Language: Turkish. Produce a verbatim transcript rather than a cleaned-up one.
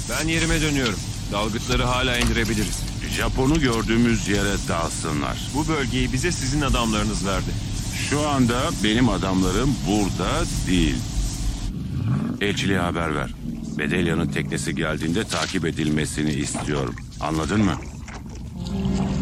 Ben yerime dönüyorum. Dalgıtları hala indirebiliriz. Japon'u gördüğümüz yere dalsınlar. Bu bölgeyi bize sizin adamlarınız verdi. Şu anda benim adamlarım burada değil. Elçiliğe haber ver. Bedelya'nın teknesi geldiğinde takip edilmesini istiyorum. Anladın mı?